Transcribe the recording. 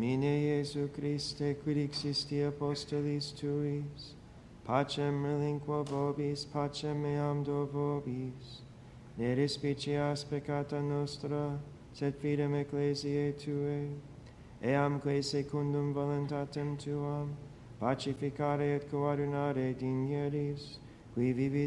Domine Iesu Christe, quid existi apostolis tuis, pacem relinquo vobis, pacem meam do vobis. Ne respicias peccata nostra, sed fidem ecclesiae Tuae, eam quae secundum voluntatem Tuam, pacificare et coadunare digneris, qui vivi